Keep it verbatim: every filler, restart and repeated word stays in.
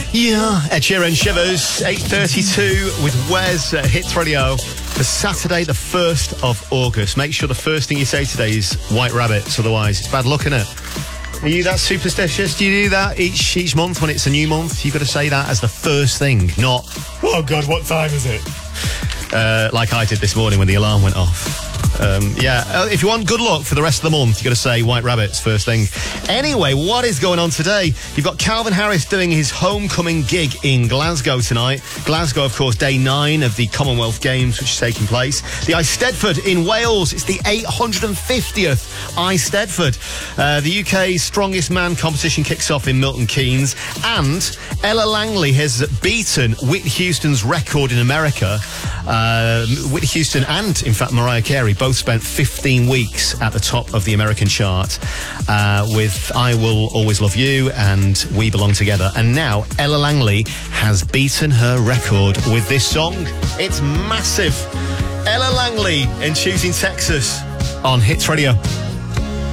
Yeah, Ed Sheeran, Shivers, eight thirty-two with Wes at Hits Radio for Saturday the first of August. Make sure the first thing you say today is White Rabbits, otherwise it's bad luck, innit? Are you that superstitious? Do you do that each each month when it's a new month? You've got to say that as the first thing, not, oh God, what time is it? Uh, like I did this morning when the alarm went off. Um, yeah, uh, if you want good luck for the rest of the month, you've got to say White Rabbits first thing. Anyway, what is going on today? You've got Calvin Harris doing his homecoming gig in Glasgow tonight. Glasgow, of course, day nine of the Commonwealth Games, which is taking place. The Eisteddfod in Wales. It's the eight hundred fiftieth Eisteddfod. Uh, the U K's Strongest Man competition kicks off in Milton Keynes. And Ella Langley has beaten Whitney Houston's record in America. Uh, Whitney Houston and, in fact, Mariah Carey both spent fifteen weeks at the top of the American chart uh, with I Will Always Love You and We Belong Together. And now Ella Langley has beaten her record with this song. It's massive. Ella Langley in Choosing Texas on Hits Radio.